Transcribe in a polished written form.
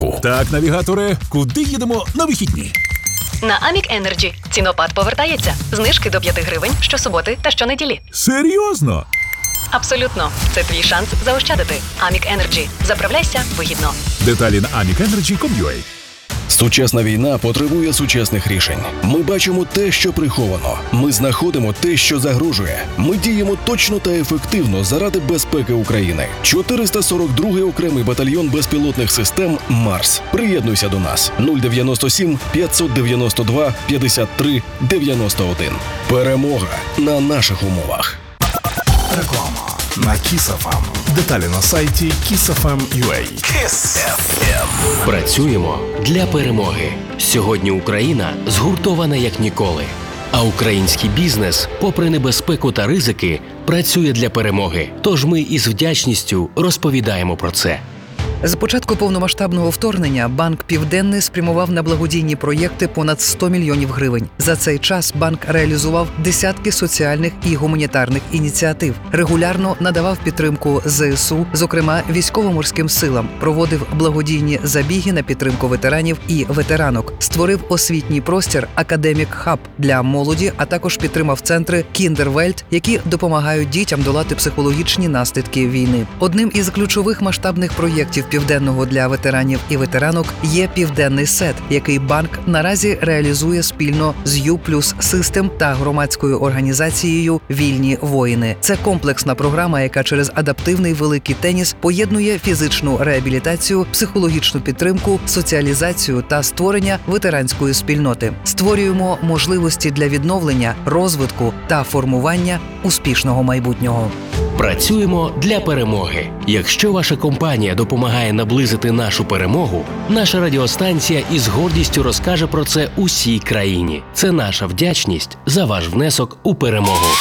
Так, навігаторе, куди їдемо на вихідні? На Amik Energy цінопад повертається. Знижки до 5 гривень щосуботи та щонеділі. Серйозно? Абсолютно. Це твій шанс заощадити. Amik Energy. Заправляйся вигідно. Деталі на amikenergy.com.ua. Сучасна війна потребує сучасних рішень. Ми бачимо те, що приховано. Ми знаходимо те, що загрожує. Ми діємо точно та ефективно заради безпеки України. 442-й окремий батальйон безпілотних систем «Марс». Приєднуйся до нас. 097 592 53 91. Перемога на наших умовах. Реклама на Kiss FM. Деталі на сайті kissfm.ua. Kiss FM. Працюємо для перемоги. Сьогодні Україна згуртована як ніколи. А український бізнес, попри небезпеку та ризики, працює для перемоги. Тож ми із вдячністю розповідаємо про це. З початку повномасштабного вторгнення Банк Південний спрямував на благодійні проєкти понад 100 мільйонів гривень. За цей час банк реалізував десятки соціальних і гуманітарних ініціатив, регулярно надавав підтримку ЗСУ, зокрема військово-морським силам, проводив благодійні забіги на підтримку ветеранів і ветеранок, створив освітній простір «Академік Хаб» для молоді, а також підтримав центри «Кіндервельт», які допомагають дітям долати психологічні наслідки війни. Одним із ключових масштабних проєктів Південного для ветеранів і ветеранок є «Південний сет», який банк наразі реалізує спільно з U+ System та громадською організацією «Вільні воїни». Це комплексна програма, яка через адаптивний великий теніс поєднує фізичну реабілітацію, психологічну підтримку, соціалізацію та створення ветеранської спільноти. Створюємо можливості для відновлення, розвитку та формування успішного майбутнього. Працюємо для перемоги. Якщо ваша компанія допомагає наблизити нашу перемогу, наша радіостанція із гордістю розкаже про це усій країні. Це наша вдячність за ваш внесок у перемогу.